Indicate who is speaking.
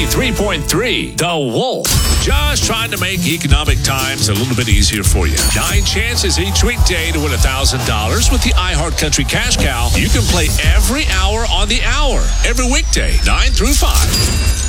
Speaker 1: 93.3 The Wolf. Just trying to make economic times a little bit easier for you. 9 chances each weekday to win $1,000 with the iHeartCountry Cash Cow. You can play every hour on the hour, every weekday, 9 through 5.